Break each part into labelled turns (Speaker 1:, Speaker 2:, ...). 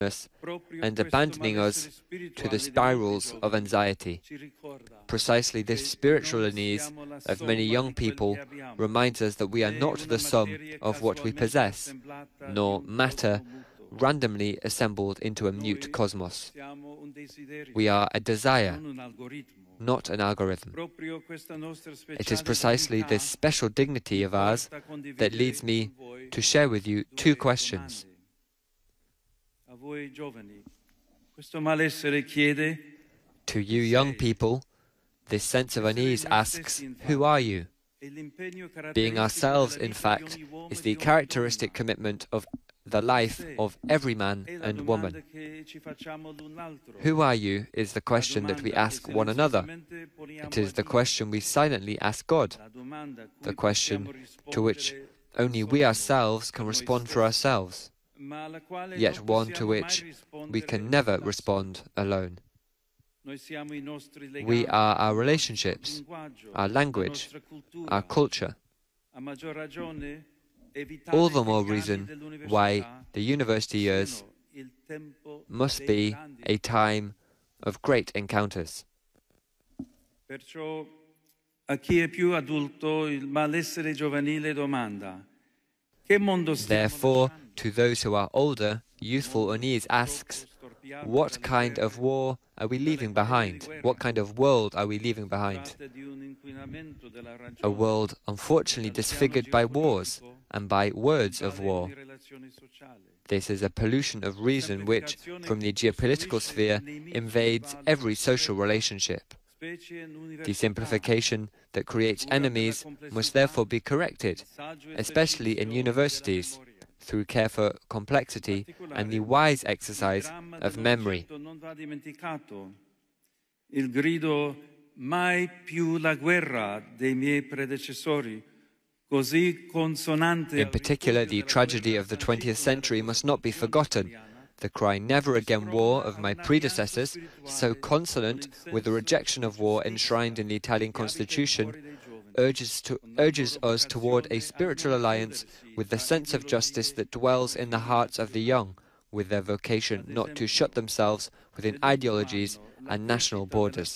Speaker 1: us and abandoning us to the spirals of anxiety. Precisely this spiritual unease of many young people reminds us that we are not the sum of what we possess, nor matter randomly assembled into a mute cosmos. We are a desire, not an algorithm. It is precisely this special dignity of ours that leads me to share with you two questions. To you young people, this sense of unease asks, who are you? Being ourselves, in fact, is the characteristic commitment of the life of every man and woman. Who are you is the question that we ask one another. It is the question we silently ask God, the question to which only we ourselves can respond for ourselves, yet one to which we can never respond alone. We are our relationships, our language, our culture. All the more reason why the university years must be a time of great encounters. Therefore, to those who are older, youthful unease asks, what kind of war are we leaving behind? What kind of world are we leaving behind? A world unfortunately disfigured by wars and by words of war. This is a pollution of reason which, from the geopolitical sphere, invades every social relationship. The simplification that creates enemies must therefore be corrected, especially in universities, through care for complexity and the wise exercise of memory.
Speaker 2: Il grido mai più la guerra dei miei predecessori.
Speaker 1: In particular, the tragedy of the 20th century must not be forgotten. The cry "never again war" of my predecessors, so consonant with the rejection of war enshrined in the Italian constitution, urges us toward a spiritual alliance with the sense of justice that dwells in the hearts of the young, with their vocation not to shut themselves within ideologies and national borders.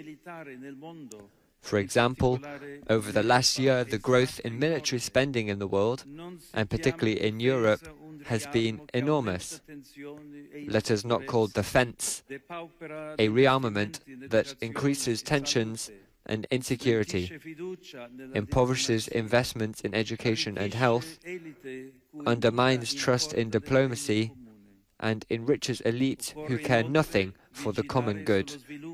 Speaker 1: For example, over the last year, the growth in military spending in the world, and particularly in Europe, has been enormous. Let us not call defense a rearmament that increases tensions and insecurity, impoverishes investments in education and health, undermines trust in diplomacy, and enriches elites who care nothing for the common good.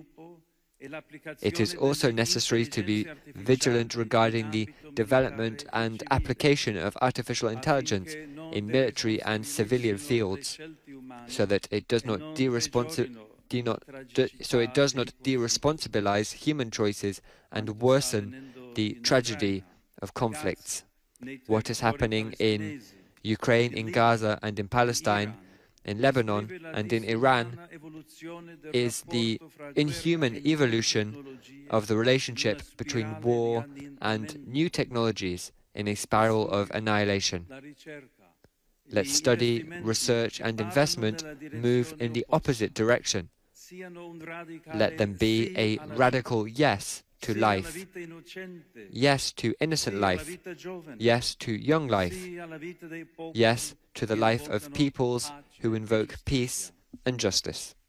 Speaker 1: It is also necessary to be vigilant regarding the development and application of artificial intelligence in military and civilian fields, so that it does not deresponsabilize human choices and worsen the tragedy of conflicts. What is happening in Ukraine, in Gaza, and in Palestine, in Lebanon, and in Iran is the inhuman evolution of the relationship between war and new technologies in a spiral of annihilation. Let study, research, and investment move in the opposite direction. Let them be a radical yes to life, yes to innocent life, yes to young life, yes to the life of peoples who invoke peace and justice.